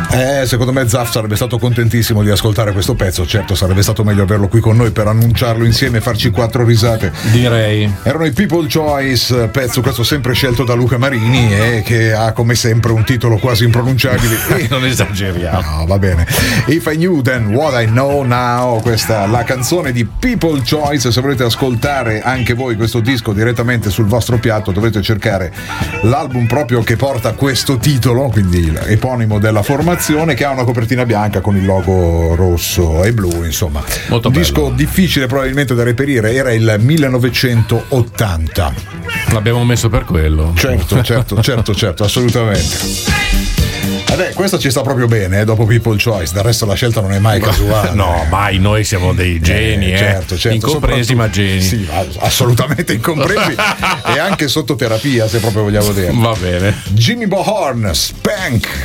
Secondo me Zaff sarebbe stato contentissimo di ascoltare questo pezzo. Certo, sarebbe stato meglio averlo qui con noi per annunciarlo insieme e farci 4 risate. Direi. Erano i People Choice, pezzo questo sempre scelto da Luca Marini e che ha come sempre un titolo quasi impronunciabile. Non esageriamo. No, va bene. If I Knew Then What I Know Now, questa la canzone di People Choice. Se volete ascoltare anche voi questo disco direttamente sul vostro piatto, dovete cercare l'album proprio che porta questo titolo, quindi eponimo della formazione, che ha una copertina bianca con il logo rosso e blu, insomma. Molto un bello. disco difficile probabilmente da reperire, era il 1980. L'abbiamo messo per quello. Certo, assolutamente. Vabbè, questo ci sta proprio bene, dopo People Choice, del resto la scelta non è mai casuale. No, mai, noi siamo dei geni, certo. Incompresi ma geni. Sì, assolutamente incompresi e anche sotto terapia, se proprio vogliamo dire. Va bene. Jimmy Bohorn, Spank.